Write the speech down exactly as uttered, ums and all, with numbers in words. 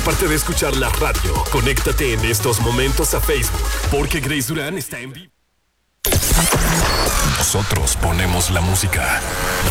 Aparte de escuchar la radio, conéctate en estos momentos a Facebook, porque Grace Durán está en vivo. Nosotros ponemos la música.